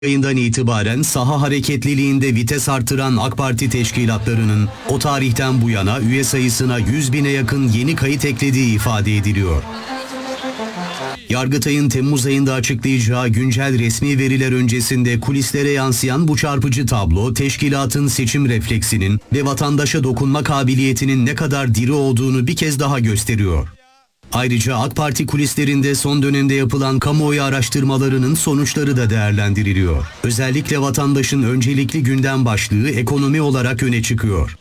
ayından itibaren saha hareketliliğinde vites artıran AK Parti teşkilatlarının o tarihten bu yana üye sayısına 100 bine yakın yeni kayıt eklediği ifade ediliyor. Yargıtay'ın Temmuz ayında açıklayacağı güncel resmi veriler öncesinde kulislere yansıyan bu çarpıcı tablo, teşkilatın seçim refleksinin ve vatandaşa dokunma kabiliyetinin ne kadar diri olduğunu bir kez daha gösteriyor. Ayrıca AK Parti kulislerinde son dönemde yapılan kamuoyu araştırmalarının sonuçları da değerlendiriliyor. Özellikle vatandaşın öncelikli gündem başlığı ekonomi olarak öne çıkıyor.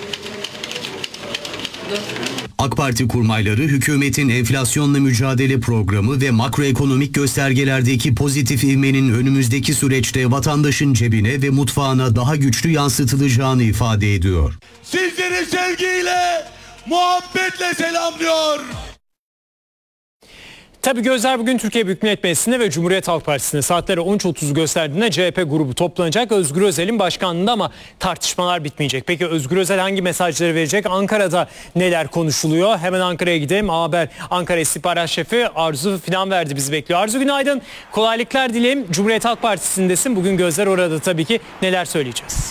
AK Parti kurmayları hükümetin enflasyonla mücadele programı ve makroekonomik göstergelerdeki pozitif ivmenin önümüzdeki süreçte vatandaşın cebine ve mutfağına daha güçlü yansıtılacağını ifade ediyor. Sizleri sevgiyle, muhabbetle selamlıyor. Tabii gözler bugün Türkiye Büyük Millet Meclisi'nde ve Cumhuriyet Halk Partisi'nde saatleri 13.30 gösterdiğinde CHP grubu toplanacak Özgür Özel'in başkanlığında ama tartışmalar bitmeyecek. Peki Özgür Özel hangi mesajları verecek? Ankara'da neler konuşuluyor? Hemen Ankara'ya gidelim. Haber Ankara İstihbarat Şefi Arzu Fidanverdi bizi bekliyor. Arzu günaydın. Kolaylıklar dileyim. Cumhuriyet Halk Partisi'ndesin. Bugün gözler orada tabii ki. Neler söyleyeceğiz?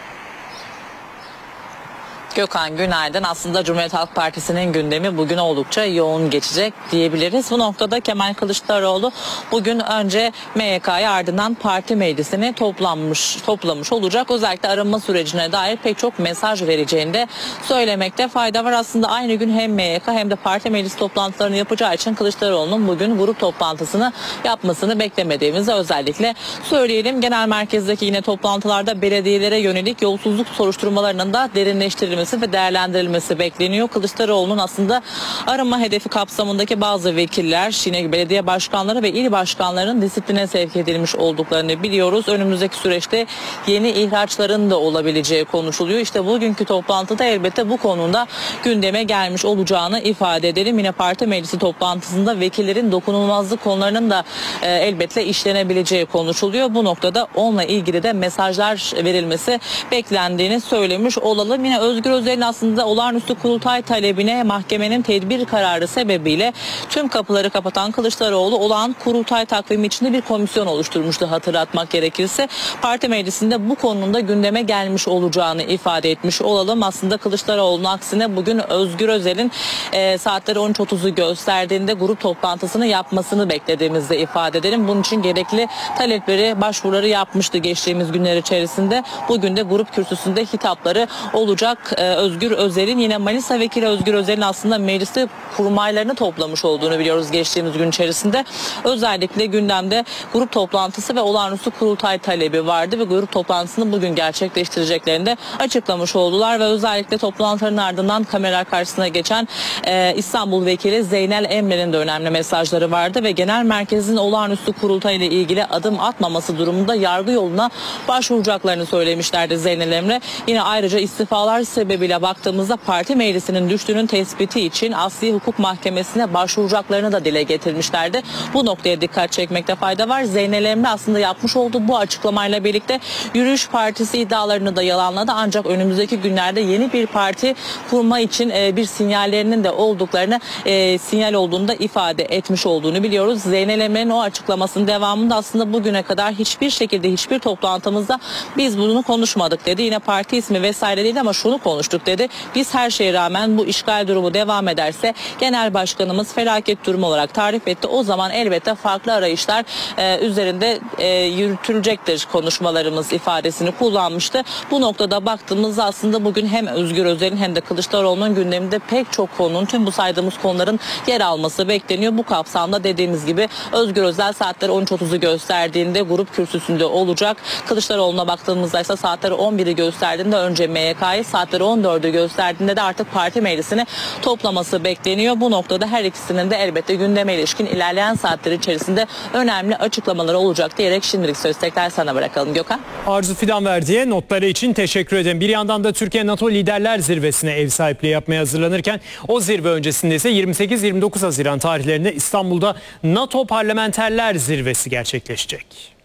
Gökhan günaydın. Aslında Cumhuriyet Halk Partisi'nin gündemi bugün oldukça yoğun geçecek diyebiliriz. Bu noktada Kemal Kılıçdaroğlu bugün önce MYK'ya ardından parti meclisini toplamış olacak. Özellikle arınma sürecine dair pek çok mesaj vereceğini de söylemekte fayda var. Aslında aynı gün hem MYK hem de parti meclis toplantılarını yapacağı için Kılıçdaroğlu'nun bugün grup toplantısını yapmasını beklemediğimizi özellikle söyleyelim. Genel merkezdeki yine toplantılarda belediyelere yönelik yolsuzluk soruşturmalarının da derinleştirilmesi ve değerlendirilmesi bekleniyor. Kılıçdaroğlu'nun aslında arama hedefi kapsamındaki bazı vekiller, yine belediye başkanları ve il başkanlarının disipline sevk edilmiş olduklarını biliyoruz. Önümüzdeki süreçte yeni ihraçların da olabileceği konuşuluyor. İşte bugünkü toplantıda elbette bu konuda gündeme gelmiş olacağını ifade edelim. Yine parti meclisi toplantısında vekillerin dokunulmazlık konularının da elbette işlenebileceği konuşuluyor. Bu noktada onunla ilgili de mesajlar verilmesi beklendiğini söylemiş olalım. Yine Özgür Özel'in aslında olağanüstü kurultay talebine mahkemenin tedbir kararı sebebiyle tüm kapıları kapatan Kılıçdaroğlu olağan kurultay takvimi içinde bir komisyon oluşturmuştu hatırlatmak gerekirse. Parti meclisinde bu konunun da gündeme gelmiş olacağını ifade etmiş olalım. Aslında Kılıçdaroğlu'nun aksine bugün Özgür Özel'in saatleri 13.30'u gösterdiğinde grup toplantısını yapmasını beklediğimizi ifade edelim. Bunun için gerekli talepleri, başvuruları yapmıştı geçtiğimiz günler içerisinde. Bugün de grup kürsüsünde hitapları olacak. Özgür Özel'in yine Manisa Vekili Özgür Özel'in aslında mecliste kurmaylarını toplamış olduğunu biliyoruz geçtiğimiz gün içerisinde. Özellikle gündemde grup toplantısı ve olağanüstü kurultay talebi vardı ve grup toplantısını bugün gerçekleştireceklerini de açıklamış oldular ve özellikle toplantıların ardından kamera karşısına geçen İstanbul Vekili Zeynel Emre'nin de önemli mesajları vardı ve genel merkezin olağanüstü kurultay ile ilgili adım atmaması durumunda yargı yoluna başvuracaklarını söylemişlerdi Zeynel Emre. Yine ayrıca istifalar sebebiyle baktığımızda parti meclisinin düştüğünün tespiti için Asliye Hukuk Mahkemesi'ne başvuracaklarını da dile getirmişlerdi. Bu noktaya dikkat çekmekte fayda var. Zeynel Emre aslında yapmış olduğu bu açıklamayla birlikte Yürüyüş Partisi iddialarını da yalanladı. Ancak önümüzdeki günlerde yeni bir parti kurma için bir sinyallerinin de olduklarını, sinyal olduğunu da ifade etmiş olduğunu biliyoruz. Zeynel Emre'nin o açıklamasının devamında aslında bugüne kadar hiçbir şekilde hiçbir toplantımızda biz bunu konuşmadık dedi. Yine parti ismi vesaire değil ama şunu konuştuk dedi. Biz her şeye rağmen bu işgal durumu devam ederse genel başkanımız felaket durumu olarak tarif etti. O zaman elbette farklı arayışlar üzerinde yürütülecektir konuşmalarımız ifadesini kullanmıştı. Bu noktada baktığımızda aslında bugün hem Özgür Özel'in hem de Kılıçdaroğlu'nun gündeminde pek çok konunun, tüm bu saydığımız konuların yer alması bekleniyor. Bu kapsamda dediğimiz gibi Özgür Özel saatleri 13.30'u gösterdiğinde grup kürsüsünde olacak. Kılıçdaroğlu'na baktığımızda ise saatleri 11'i gösterdiğinde önce MYK'yı, saatleri 14'ü gösterdiğinde de artık parti meclisini toplaması bekleniyor. Bu noktada her ikisinin de elbette gündeme ilişkin ilerleyen saatler içerisinde önemli açıklamaları olacak diyerek şimdilik söz tekrar sana bırakalım Gökhan. Arzu Fidanverdi'ye notları için teşekkür ederim. Bir yandan da Türkiye NATO Liderler Zirvesi'ne ev sahipliği yapmaya hazırlanırken o zirve öncesinde ise 28-29 Haziran tarihlerinde İstanbul'da NATO Parlamenterler Zirvesi gerçekleşecek.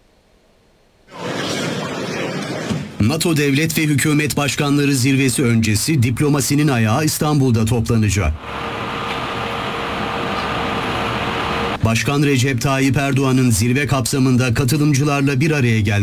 NATO Devlet ve Hükümet Başkanları Zirvesi öncesi diplomasinin ayağı İstanbul'da toplanacak. Başkan Recep Tayyip Erdoğan'ın zirve kapsamında katılımcılarla bir araya gelmesi